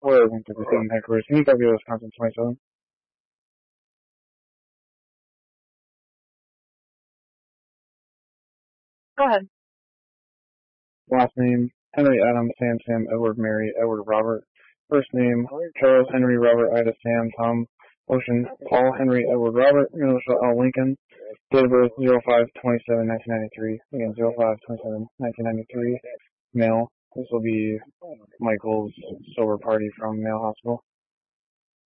Oregon to Precision Headquarters. Can you copy Wisconsin 27? Go ahead. Last name, Henry Adam Sam Edward Mary Edward Robert. First name, Charles Henry Robert Ida Sam Tom Ocean Paul Henry Edward Robert. Initial L. Lincoln. Date of birth 05/27/1993. Again, 05/27/1993. Male. This will be Michael's sober party from Male Hospital.